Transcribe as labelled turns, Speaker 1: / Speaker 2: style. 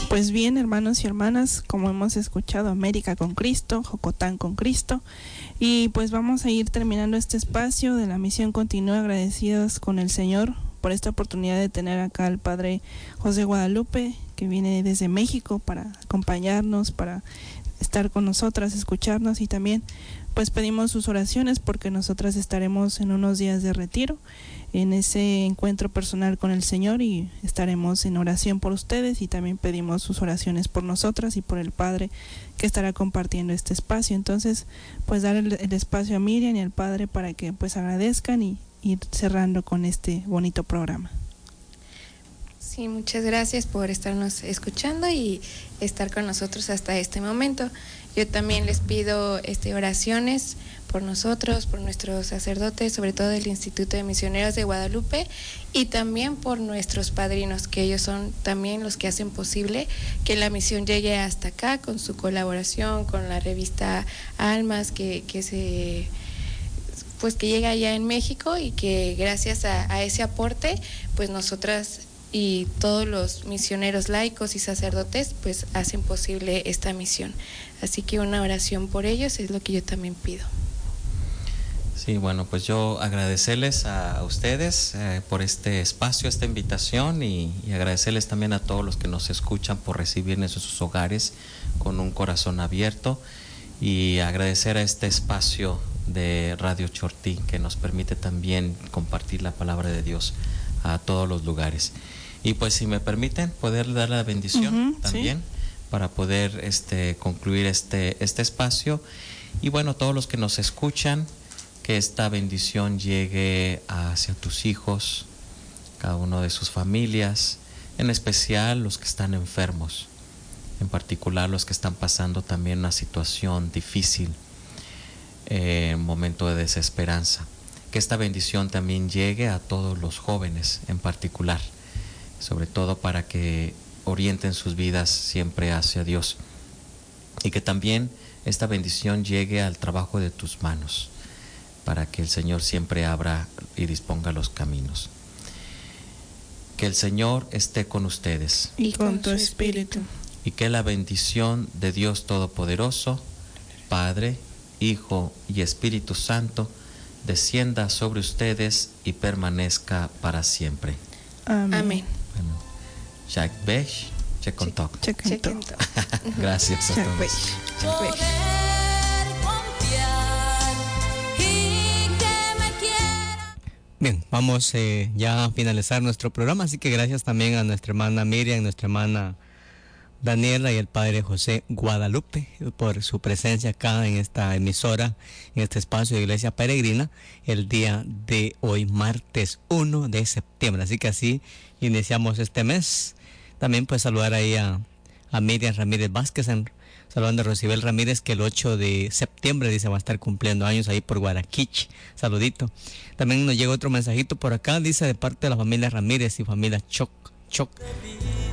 Speaker 1: Pues bien, hermanos y hermanas, como hemos escuchado, América con Cristo, Jocotán con Cristo, y pues vamos a ir terminando este espacio de la misión continua, agradecidos con el Señor por esta oportunidad de tener acá al Padre José Guadalupe, que viene desde México para acompañarnos, para estar con nosotras, escucharnos, y también pues pedimos sus oraciones porque nosotras estaremos en unos días de retiro, en ese encuentro personal con el Señor, y estaremos en oración por ustedes, y también pedimos sus oraciones por nosotras y por el Padre que estará compartiendo este espacio. Entonces, pues dar el espacio a Miriam y al Padre para que pues agradezcan y ir cerrando con este bonito programa.
Speaker 2: Sí, muchas gracias por estarnos escuchando y estar con nosotros hasta este momento. Yo también les pido oraciones por nosotros, por nuestros sacerdotes, sobre todo del Instituto de Misioneros de Guadalupe, y también por nuestros padrinos, que ellos son también los que hacen posible que la misión llegue hasta acá, con su colaboración con la revista Almas, que llega allá en México, y que gracias a ese aporte, pues nosotras y todos los misioneros laicos y sacerdotes pues hacen posible esta misión. Así que una oración por ellos es lo que yo también pido.
Speaker 3: Sí, bueno, pues yo agradecerles a ustedes por este espacio, esta invitación, y agradecerles también a todos los que nos escuchan por recibirnos en sus hogares con un corazón abierto, y agradecer a este espacio de Radio Chortí que nos permite también compartir la palabra de Dios a todos los lugares. Y pues si me permiten, poder dar la bendición también, sí, para poder concluir este espacio. Y bueno, todos los que nos escuchan, que esta bendición llegue hacia tus hijos, cada uno de sus familias, en especial los que están enfermos, en particular los que están pasando también una situación difícil, un momento de desesperanza. Que esta bendición también llegue a todos los jóvenes en particular, sobre todo para que orienten sus vidas siempre hacia Dios, y que también esta bendición llegue al trabajo de tus manos, para que el Señor siempre abra y disponga los caminos. Que el Señor esté con ustedes
Speaker 1: y con tu espíritu,
Speaker 3: y que la bendición de Dios Todopoderoso, Padre, Hijo y Espíritu Santo, descienda sobre ustedes y permanezca para siempre.
Speaker 1: Amén.
Speaker 3: Bueno, Jack Besh, Checontoc. Gracias a todos.
Speaker 4: Bien, vamos ya a finalizar nuestro programa, así que gracias también a nuestra hermana Miriam, nuestra hermana Daniela y el Padre José Guadalupe por su presencia acá en esta emisora, en este espacio de Iglesia Peregrina, el día de hoy, martes 1 de septiembre. Así que así iniciamos este mes. También pues saludar ahí a Miriam Ramírez Vázquez, saludando a Rosibel Ramírez, que el 8 de septiembre dice va a estar cumpliendo años ahí por Guaraquich. Saludito. También nos llega otro mensajito por acá, dice de parte de la familia Ramírez y familia Choc.